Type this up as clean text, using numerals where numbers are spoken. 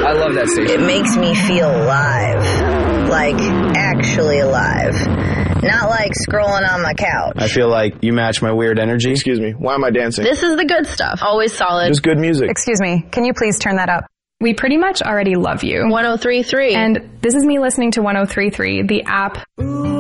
I love that station. It makes me feel alive. Like, actually alive. Not like scrolling on my couch. I feel like you match my weird energy. Excuse me, why am I dancing? This is the good stuff. Always solid. Just good music. Excuse me, can you please turn that up? We pretty much already love you. 103.3. And this is me listening to 103.3, the app.